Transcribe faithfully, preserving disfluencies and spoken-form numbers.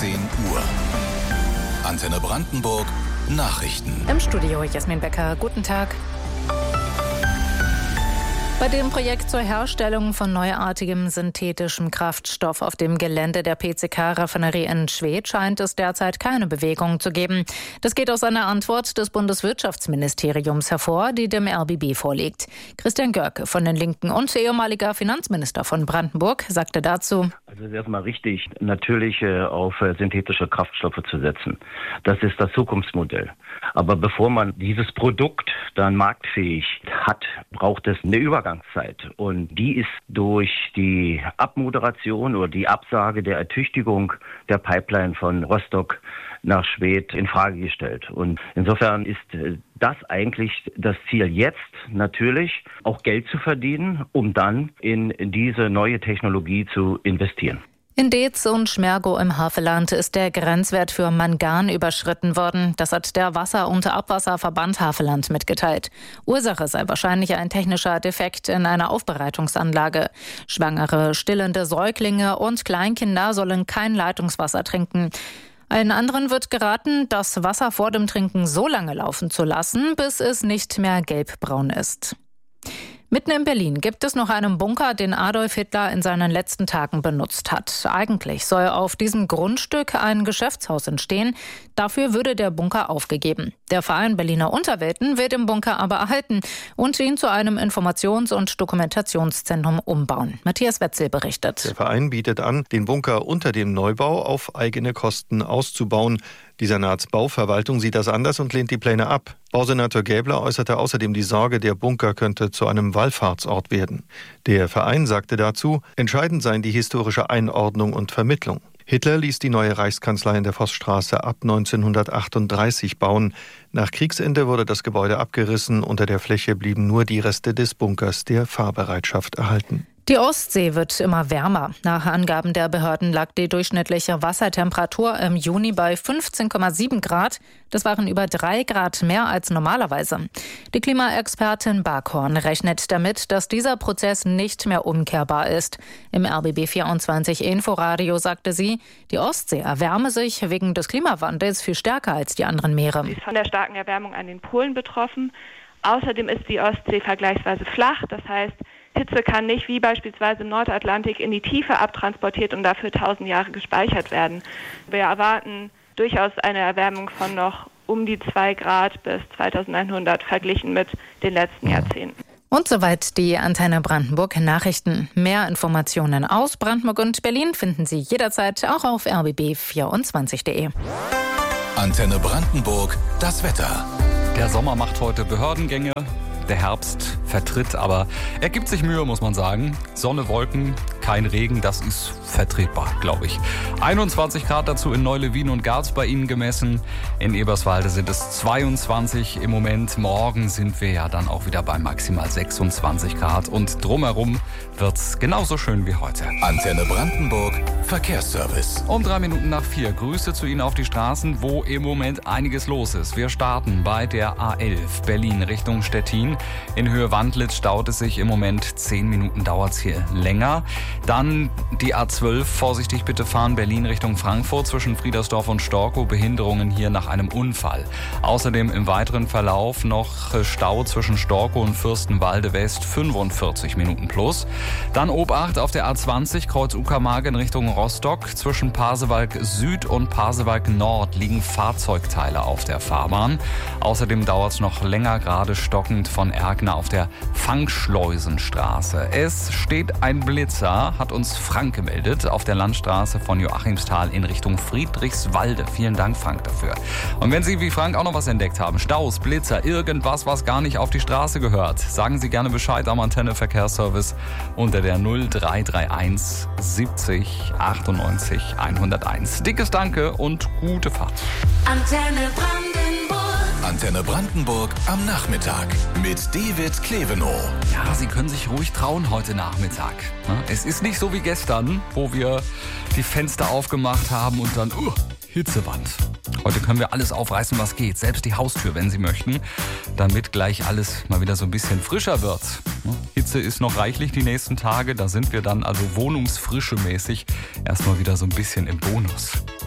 zehn Uhr. Antenne Brandenburg Nachrichten. Im Studio Jasmin Becker. Guten Tag. Bei dem Projekt zur Herstellung von neuartigem synthetischem Kraftstoff auf dem Gelände der P C K-Raffinerie in Schwedt scheint es derzeit keine Bewegung zu geben. Das geht aus einer Antwort des Bundeswirtschaftsministeriums hervor, die dem R B B vorliegt. Christian Görke von den Linken und ehemaliger Finanzminister von Brandenburg sagte dazu: Also es ist erstmal richtig, natürlich auf synthetische Kraftstoffe zu setzen. Das ist das Zukunftsmodell. Aber bevor man dieses Produkt dann marktfähig hat, braucht es eine Übergangszeit. Und die ist durch die Abmoderation oder die Absage der Ertüchtigung der Pipeline von Rostock nach Schwedt in Frage gestellt. Und insofern ist das eigentlich das Ziel jetzt, natürlich auch Geld zu verdienen, um dann in diese neue Technologie zu investieren. In Deetz und Schmergow im Havelland ist der Grenzwert für Mangan überschritten worden. Das hat der Wasser- und Abwasserverband Havelland mitgeteilt. Ursache sei wahrscheinlich ein technischer Defekt in einer Aufbereitungsanlage. Schwangere, stillende Säuglinge und Kleinkinder sollen kein Leitungswasser trinken. Allen anderen wird geraten, das Wasser vor dem Trinken so lange laufen zu lassen, bis es nicht mehr gelbbraun ist. Mitten in Berlin gibt es noch einen Bunker, den Adolf Hitler in seinen letzten Tagen benutzt hat. Eigentlich soll auf diesem Grundstück ein Geschäftshaus entstehen. Dafür würde der Bunker aufgegeben. Der Verein Berliner Unterwelten will den Bunker aber erhalten und ihn zu einem Informations- und Dokumentationszentrum umbauen. Matthias Wetzel berichtet. Der Verein bietet an, den Bunker unter dem Neubau auf eigene Kosten auszubauen. Die Senatsbauverwaltung sieht das anders und lehnt die Pläne ab. Bausenator Gäbler äußerte außerdem die Sorge, der Bunker könnte zu einem Wallfahrtsort werden. Der Verein sagte dazu, entscheidend seien die historische Einordnung und Vermittlung. Hitler ließ die neue Reichskanzlei in der Vossstraße ab neunzehnhundertachtunddreißig bauen. Nach Kriegsende wurde das Gebäude abgerissen. Unter der Fläche blieben nur die Reste des Bunkers der Fahrbereitschaft erhalten. Die Ostsee wird immer wärmer. Nach Angaben der Behörden lag die durchschnittliche Wassertemperatur im Juni bei fünfzehn Komma sieben Grad. Das waren über drei Grad mehr als normalerweise. Die Klimaexpertin Barkhorn rechnet damit, dass dieser Prozess nicht mehr umkehrbar ist. Im R B B vierundzwanzig Inforadio sagte sie, die Ostsee erwärme sich wegen des Klimawandels viel stärker als die anderen Meere. Sie ist von der starken Erwärmung an den Polen betroffen. Außerdem ist die Ostsee vergleichsweise flach. Das heißt, Hitze kann nicht wie beispielsweise im Nordatlantik in die Tiefe abtransportiert und dafür tausend Jahre gespeichert werden. Wir erwarten durchaus eine Erwärmung von noch um die zwei Grad bis zweitausendeinhundert verglichen mit den letzten Jahrzehnten. Und soweit die Antenne Brandenburg Nachrichten. Mehr Informationen aus Brandenburg und Berlin finden Sie jederzeit auch auf r b b vierundzwanzig punkt de. Antenne Brandenburg, das Wetter. Der Sommer macht heute Behördengänge. Der Herbst vertritt, aber er gibt sich Mühe, muss man sagen. Sonne, Wolken, kein Regen, das ist vertretbar, glaube ich. einundzwanzig Grad dazu in Neu-Lewin und Garz bei Ihnen gemessen. In Eberswalde sind es zweiundzwanzig im Moment. Morgen sind wir ja dann auch wieder bei maximal sechsundzwanzig Grad. Und drumherum wird es genauso schön wie heute. Antenne Brandenburg, Verkehrsservice. Um drei Minuten nach vier. Grüße zu Ihnen auf die Straßen, wo im Moment einiges los ist. Wir starten bei der A elf Berlin Richtung Stettin. In Höhe Wandlitz staut es sich im Moment. Zehn Minuten dauert es hier länger. Dann die A zwölf. Vorsichtig bitte fahren. Berlin Richtung Frankfurt zwischen Friedersdorf und Storkow. Behinderungen hier nach einem Unfall. Außerdem im weiteren Verlauf noch Stau zwischen Storkow und Fürstenwalde West. fünfundvierzig Minuten plus. Dann Obacht auf der A zwanzig. Kreuz Uckermark in Richtung Rostock. Zwischen Pasewalk Süd und Pasewalk Nord liegen Fahrzeugteile auf der Fahrbahn. Außerdem dauert es noch länger, gerade stockend von Erkner auf der Fangschleusenstraße. Es steht ein Blitzer, hat uns Frank gemeldet, auf der Landstraße von Joachimsthal in Richtung Friedrichswalde. Vielen Dank, Frank, dafür. Und wenn Sie wie Frank auch noch was entdeckt haben, Staus, Blitzer, irgendwas, was gar nicht auf die Straße gehört, sagen Sie gerne Bescheid am Antenne Verkehrsservice unter der null drei drei eins siebzig achtundneunzig hunderteins. Dickes Danke und gute Fahrt. Antenne Brandenburg. Antenne Brandenburg am Nachmittag mit David Klevenow. Ja, Sie können sich ruhig trauen heute Nachmittag. Es ist nicht so wie gestern, wo wir die Fenster aufgemacht haben und dann uh, Hitzewand. Heute können wir alles aufreißen, was geht. Selbst die Haustür, wenn Sie möchten, damit gleich alles mal wieder so ein bisschen frischer wird. Hitze ist noch reichlich die nächsten Tage. Da sind wir dann also wohnungsfrische mäßig erstmal wieder so ein bisschen im Bonus.